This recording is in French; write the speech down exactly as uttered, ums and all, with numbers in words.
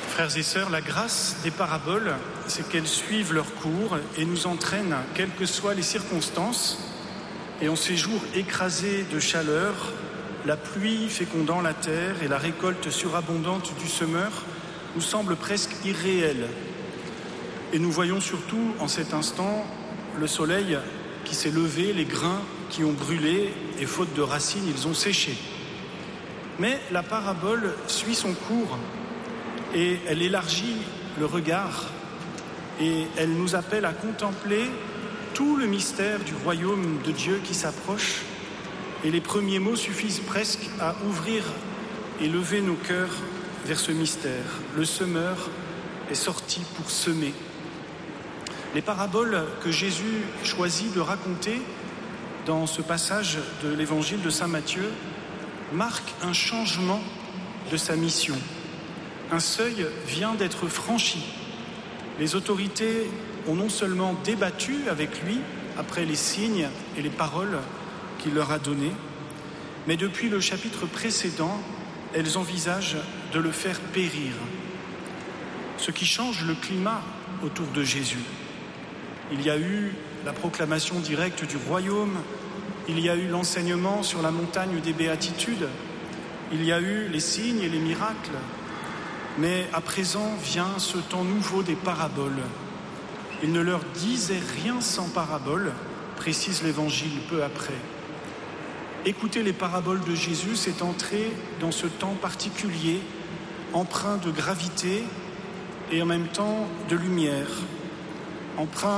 Frères et sœurs, la grâce des paraboles, c'est qu'elles suivent leur cours et nous entraînent, quelles que soient les circonstances. Et en ces jours écrasés de chaleur, la pluie fécondant la terre et la récolte surabondante du semeur nous semblent presque irréelles. Et nous voyons surtout en cet instant le soleil qui s'est levé, les grains qui ont brûlé et faute de racines, ils ont séché. Mais la parabole suit son cours et elle élargit le regard et elle nous appelle à contempler tout le mystère du royaume de Dieu qui s'approche. Et les premiers mots suffisent presque à ouvrir et lever nos cœurs vers ce mystère. Le semeur est sorti pour semer. Les paraboles que Jésus choisit de raconter dans ce passage de l'évangile de saint Matthieu marquent un changement de sa mission. Un seuil vient d'être franchi. Les autorités ont non seulement débattu avec lui après les signes et les paroles qu'il leur a données, mais depuis le chapitre précédent, elles envisagent de le faire périr. Ce qui change le climat autour de Jésus. Il y a eu la proclamation directe du royaume, il y a eu l'enseignement sur la montagne des béatitudes, il y a eu les signes et les miracles, mais à présent vient ce temps nouveau des paraboles. Il ne leur disait rien sans paraboles, précise l'Évangile peu après. Écouter les paraboles de Jésus, c'est entrer dans ce temps particulier, empreint de gravité et en même temps de lumière, empreint